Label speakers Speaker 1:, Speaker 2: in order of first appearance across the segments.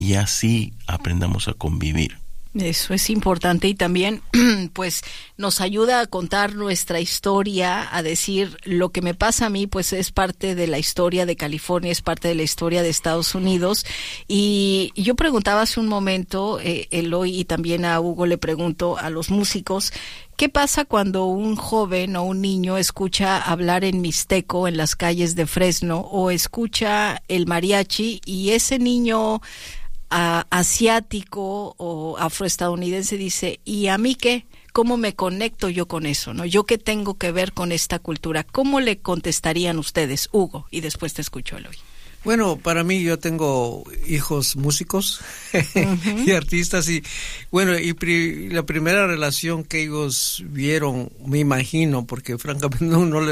Speaker 1: y así aprendamos a convivir.
Speaker 2: Eso es importante y también pues nos ayuda a contar nuestra historia, a decir lo que me pasa a mí pues es parte de la historia de California, es parte de la historia de Estados Unidos. Y yo preguntaba hace un momento, Eloy, y también a Hugo le pregunto a los músicos, ¿qué pasa cuando un joven o un niño escucha hablar en mixteco en las calles de Fresno o escucha el mariachi y ese niño asiático o afroestadounidense dice, ¿y a mí qué? ¿Cómo me conecto yo con eso? ¿No? ¿Yo qué tengo que ver con esta cultura? ¿Cómo le contestarían ustedes, Hugo? Y después te escucho, Eloy.
Speaker 3: Bueno, para mí yo tengo hijos músicos y artistas y bueno, la primera relación que ellos vieron, me imagino, porque francamente no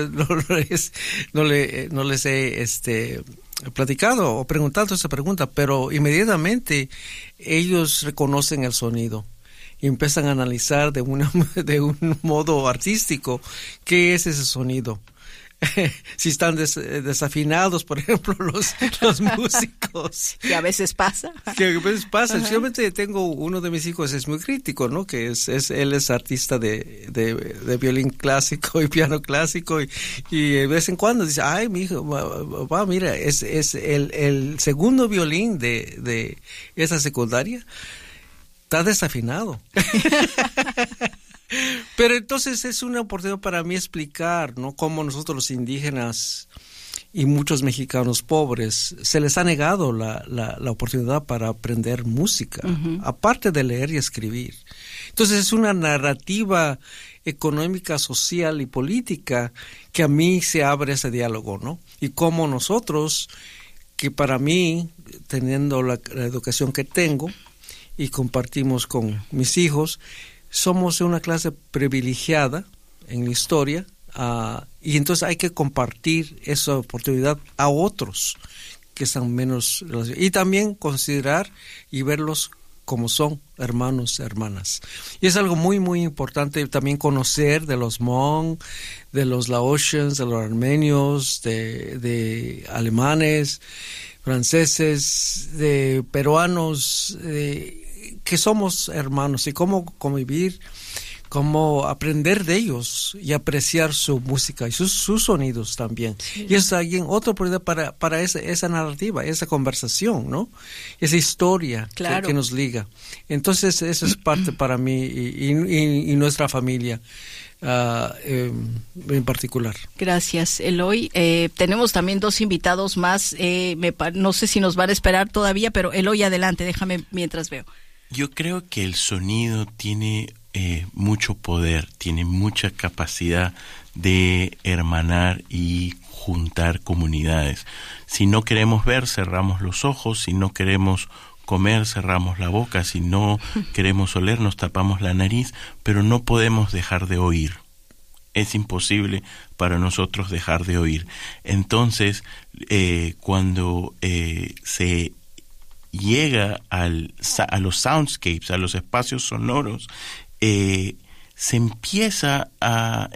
Speaker 3: les he platicado o preguntado esa pregunta, pero inmediatamente ellos reconocen el sonido y empiezan a analizar de un modo artístico qué es ese sonido. Si están desafinados, por ejemplo, los músicos.
Speaker 2: Que a veces pasa.
Speaker 3: Especialmente tengo uno de mis hijos, es muy crítico, ¿no? Que él es artista de violín clásico y piano clásico y de vez en cuando dice, ay, mi hijo, mira, es el segundo violín de esa secundaria, está desafinado. Pero entonces es una oportunidad para mí explicar, ¿no? Cómo nosotros los indígenas y muchos mexicanos pobres se les ha negado la oportunidad para aprender música, aparte de leer y escribir. Entonces es una narrativa económica, social y política que a mí se abre ese diálogo, ¿no? Y cómo nosotros, que para mí, teniendo la educación que tengo y compartimos con mis hijos, somos una clase privilegiada en la historia y entonces hay que compartir esa oportunidad a otros que están menos y también considerar y verlos como son hermanos, hermanas. Y es algo muy, muy importante también conocer de los Hmong, de los Laotians, de los armenios, de alemanes, franceses, de peruanos, que somos hermanos y cómo convivir, cómo aprender de ellos y apreciar su música y sus sonidos también. Sí. Y es alguien otra oportunidad para esa narrativa, esa conversación, ¿no? Esa historia que nos liga. Entonces eso es parte para mí y nuestra familia. En particular.
Speaker 2: Gracias, Eloy. Tenemos también dos invitados más. No sé si nos van a esperar todavía, pero Eloy, adelante, déjame mientras veo.
Speaker 1: Yo creo que el sonido tiene mucho poder, tiene mucha capacidad de hermanar y juntar comunidades. Si no queremos ver, cerramos los ojos. Si no queremos comer, cerramos la boca. Si no queremos oler, nos tapamos la nariz, pero no podemos dejar de oír. Es imposible para nosotros dejar de oír. Entonces, cuando se llega a los soundscapes, a los espacios sonoros, se empieza a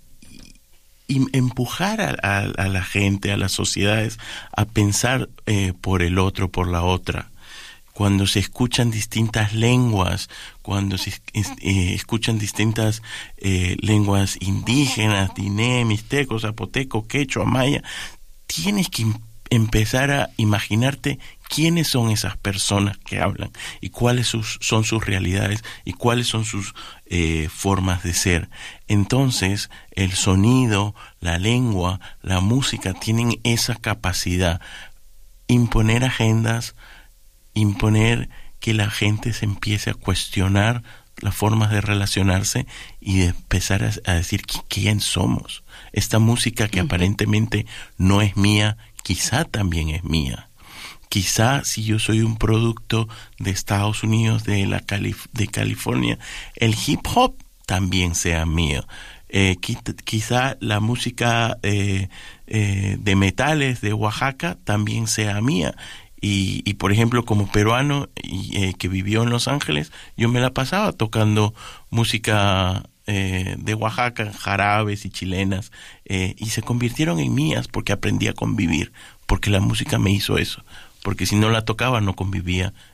Speaker 1: empujar a la gente, a las sociedades, a pensar por el otro, por la otra. Cuando se escuchan distintas lenguas, cuando se escuchan distintas lenguas indígenas, diné, mixteco, zapoteco, quechua, maya, tienes que empezar a imaginarte quiénes son esas personas que hablan y cuáles son sus realidades y cuáles son sus formas de ser. Entonces, el sonido, la lengua, la música tienen esa capacidad. Imponer agendas, imponer que la gente se empiece a cuestionar las formas de relacionarse y de empezar a decir quién somos. Esta música que aparentemente no es mía, quizá también es mía. Quizá si yo soy un producto de Estados Unidos, de California, el hip hop también sea mío. Quizá la música de metales de Oaxaca también sea mía. Y por ejemplo, como peruano que vivió en Los Ángeles, yo me la pasaba tocando música de Oaxaca, jarabes y chilenas, y se convirtieron en mías porque aprendí a convivir, porque la música me hizo eso, porque si no la tocaba no convivía